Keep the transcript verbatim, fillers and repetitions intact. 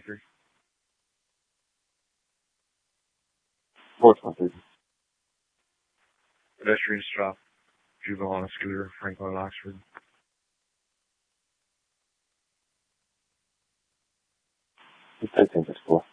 twenty-three. four twenty-three. Pedestrian stop. Juvenile on a scooter, Franklin, Oxford. thirteen fifty-four.